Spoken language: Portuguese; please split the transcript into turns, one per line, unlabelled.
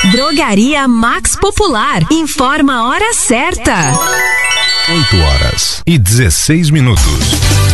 Drogaria Max Popular. Informa a hora certa.
8h16.